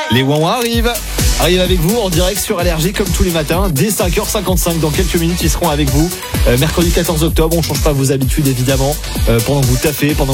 Les Ouin-Ouin arrivent avec vous en direct sur Allergie comme tous les matins dès 5h55. Dans quelques minutes, ils seront avec vous. Mercredi 14 octobre, on change pas vos habitudes évidemment. Pendant que vous taffez, pendant